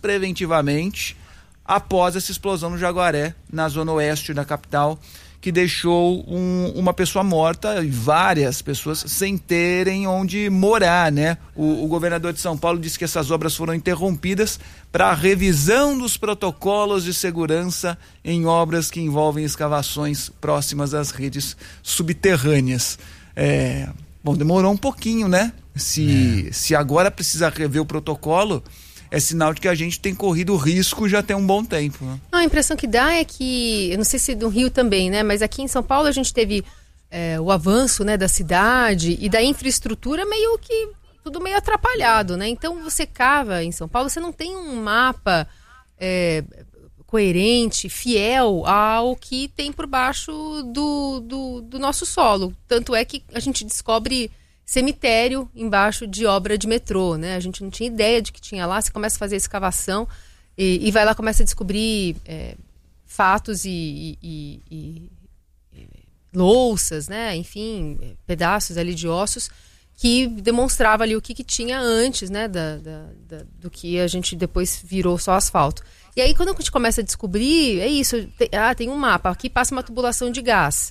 preventivamente após essa explosão no Jaguaré, na zona oeste da capital, que deixou uma pessoa morta e várias pessoas sem terem onde morar, né? O governador de São Paulo disse que essas obras foram interrompidas para a revisão dos protocolos de segurança em obras que envolvem escavações próximas às redes subterrâneas. Bom, demorou um pouquinho, né? Se agora precisa rever o protocolo, é sinal de que a gente tem corrido risco já tem um bom tempo. Né? Não, a impressão que dá é que, eu não sei se no Rio também, né? Mas aqui em São Paulo a gente teve o avanço, né, da cidade e da infraestrutura tudo meio atrapalhado, né? Então você cava em São Paulo, você não tem um mapa coerente, fiel ao que tem por baixo do nosso solo. Tanto é que a gente descobre cemitério embaixo de obra de metrô, né? A gente não tinha ideia de que tinha lá. Você começa a fazer a escavação e vai lá, começa a descobrir fatos e louças, né? Enfim, pedaços ali de ossos que demonstrava ali o que tinha antes, né? Do que a gente depois virou só asfalto. E aí quando a gente começa a descobrir, é isso, tem um mapa, aqui passa uma tubulação de gás.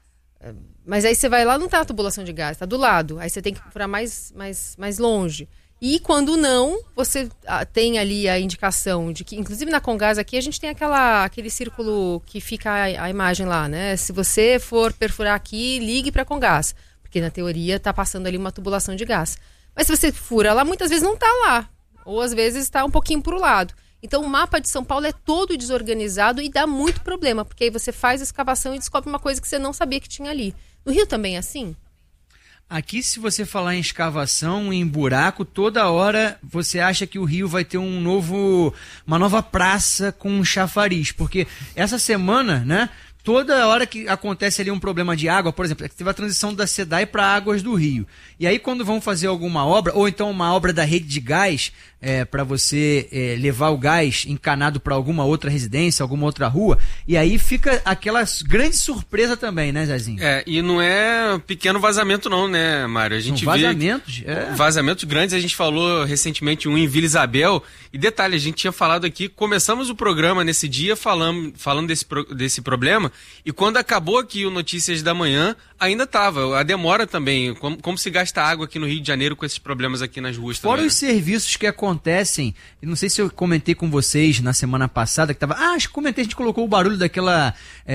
Mas aí você vai lá, não tá a tubulação de gás, tá do lado. Aí você tem que procurar mais longe. E quando não, você tem ali a indicação de que, inclusive na Comgás aqui, a gente tem aquele círculo que fica a imagem lá, né? Se você for perfurar aqui, ligue pra Comgás. Porque na teoria tá passando ali uma tubulação de gás. Mas se você fura lá, muitas vezes não tá lá. Ou às vezes tá um pouquinho pro lado. Então o mapa de São Paulo é todo desorganizado e dá muito problema. Porque aí você faz a escavação e descobre uma coisa que você não sabia que tinha ali. No Rio também é assim? Aqui, se você falar em escavação, em buraco, toda hora você acha que o Rio vai ter uma nova praça com um chafariz. Porque essa semana, né, toda hora que acontece ali um problema de água, por exemplo, teve a transição da SEDAI para Águas do Rio. E aí quando vão fazer alguma obra, ou então uma obra da rede de gás, para você levar o gás encanado para alguma outra residência, alguma outra rua, e aí fica aquela grande surpresa também, né, Zezinho? E não é pequeno vazamento não, né, Mário? A gente São vazamentos? Vazamentos grandes, a gente falou recentemente um em Vila Isabel, e detalhe, a gente tinha falado aqui, começamos o programa nesse dia falando desse problema, e quando acabou aqui o Notícias da Manhã, ainda estava, a demora também, como se gasta água aqui no Rio de Janeiro com esses problemas aqui nas ruas também. Fora os serviços que acontecem, não sei se eu comentei com vocês na semana passada, que tava, acho que comentei, a gente colocou o barulho daquela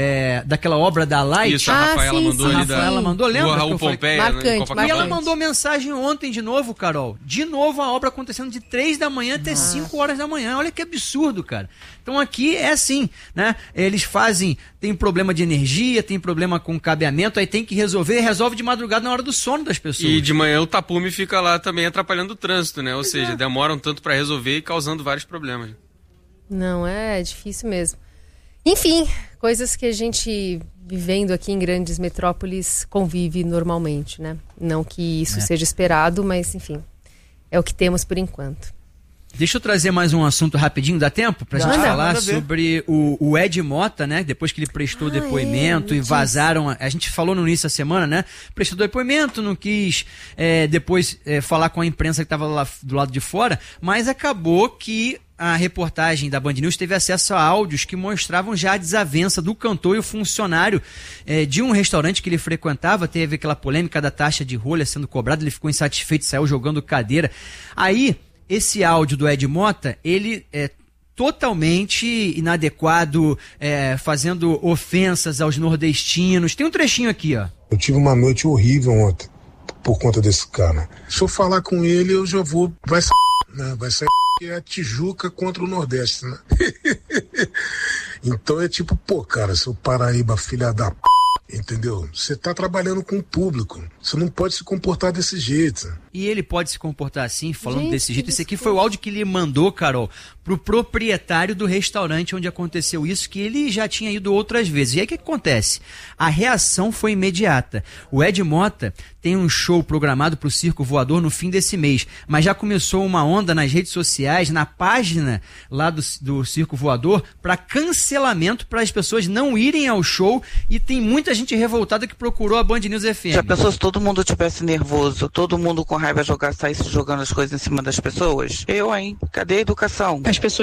obra da Light. Isso, a Rafaela mandou ali Rafaela mandou, lembra? Raul Pompeia, marcante. E ela mandou mensagem ontem de novo, Carol, de novo a obra acontecendo de 3 da manhã até 5 horas da manhã, olha que absurdo, cara. Então aqui é assim, né, eles tem problema de energia, tem problema com cabeamento, aí tem que resolve de madrugada na hora do sono das pessoas. E de manhã o tapume fica lá também atrapalhando o trânsito, né? Ou seja, demoram tanto para resolver e causando vários problemas. Não, é difícil mesmo. Enfim, coisas que a gente, vivendo aqui em grandes metrópoles, convive normalmente, né? Não que isso seja esperado, mas enfim, é o que temos por enquanto. Deixa eu trazer mais um assunto rapidinho, dá tempo pra gente falar sobre o Ed Mota, né? Depois que ele prestou depoimento e vazaram, a gente falou no início da semana, né? Prestou depoimento, não quis depois falar com a imprensa que estava lá do lado de fora, mas acabou que a reportagem da Band News teve acesso a áudios que mostravam já a desavença do cantor e o funcionário de um restaurante que ele frequentava. Teve aquela polêmica da taxa de rolha sendo cobrada, ele ficou insatisfeito, saiu jogando cadeira. Aí, esse áudio do Ed Mota, ele é totalmente inadequado, fazendo ofensas aos nordestinos. Tem um trechinho aqui, ó. Eu tive uma noite horrível ontem, por conta desse cara. Se eu falar com ele, eu já vou... Vai sair que é a Tijuca contra o Nordeste, né? Então é tipo, cara, seu Paraíba, filha da p... Entendeu? Você tá trabalhando com o público. Você não pode se comportar desse jeito. E ele pode se comportar assim, falando desse jeito. Esse aqui foi o áudio que ele mandou, Carol, pro proprietário do restaurante onde aconteceu isso, que ele já tinha ido outras vezes. E aí o que acontece? A reação foi imediata. O Ed Mota tem um show programado pro Circo Voador no fim desse mês, mas já começou uma onda nas redes sociais, na página lá do Circo Voador, para cancelamento, para as pessoas não irem ao show, e tem muita gente revoltada que procurou a Band News FM. Já pensou se todo mundo tivesse nervoso, todo mundo com raiva saísse jogando as coisas em cima das pessoas? Cadê a educação? As pessoas